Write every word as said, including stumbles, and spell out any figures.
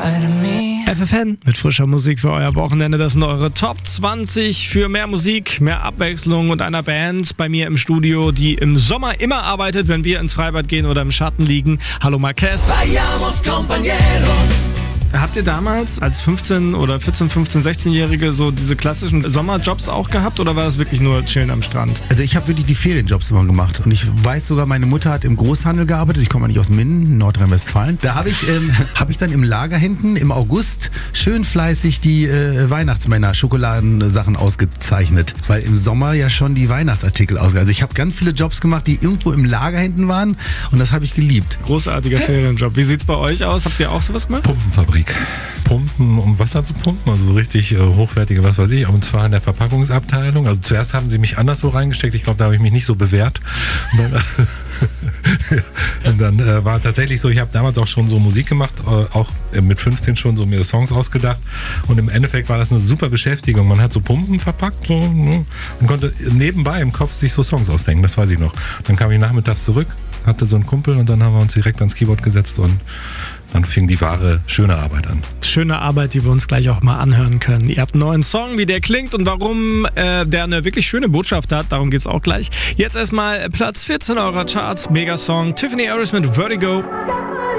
side of me. F F N mit frischer Musik für euer Wochenende. Das sind eure Top zwanzig für mehr Musik, mehr Abwechslung und einer Band bei mir im Studio, die im Sommer immer arbeitet, wenn wir ins Freibad gehen oder im Schatten liegen. Hallo Marquez. Vayamos, compañeros. Habt ihr damals als fünfzehn- oder vierzehn-, fünfzehn-, sechzehn-Jährige so diese klassischen Sommerjobs auch gehabt oder war das wirklich nur chillen am Strand? Also ich habe wirklich die Ferienjobs immer gemacht und ich weiß sogar, meine Mutter hat im Großhandel gearbeitet, ich komme nicht aus Minden, Nordrhein-Westfalen. Da habe ich, ähm, hab ich dann im Lager hinten im August schön fleißig die äh, Weihnachtsmänner Schokoladensachen ausgezeichnet, weil im Sommer ja schon die Weihnachtsartikel ausgehen. Also ich habe ganz viele Jobs gemacht, die irgendwo im Lager hinten waren und das habe ich geliebt. Großartiger Ferienjob. Wie sieht's bei euch aus? Habt ihr auch sowas gemacht? Pumpenfabrik. Pumpen, um Wasser zu pumpen, also so richtig äh, hochwertige, was weiß ich, und zwar in der Verpackungsabteilung. Also zuerst haben sie mich anderswo reingesteckt, ich glaube, da habe ich mich nicht so bewährt. Und dann, und dann äh, war tatsächlich so, ich habe damals auch schon so Musik gemacht, äh, auch äh, mit fünfzehn schon so mir Songs ausgedacht und im Endeffekt war das eine super Beschäftigung. Man hat so Pumpen verpackt so, ne, und konnte nebenbei im Kopf sich so Songs ausdenken, das weiß ich noch. Dann kam ich nachmittags zurück, hatte so einen Kumpel und dann haben wir uns direkt ans Keyboard gesetzt und dann fing die wahre, schöne Arbeit an. Schöne Arbeit, die wir uns gleich auch mal anhören können. Ihr habt einen neuen Song, wie der klingt und warum äh, der eine wirklich schöne Botschaft hat. Darum geht's auch gleich. Jetzt erstmal Platz vierzehn eurer Charts. Megasong Tiffany Harris mit Vertigo.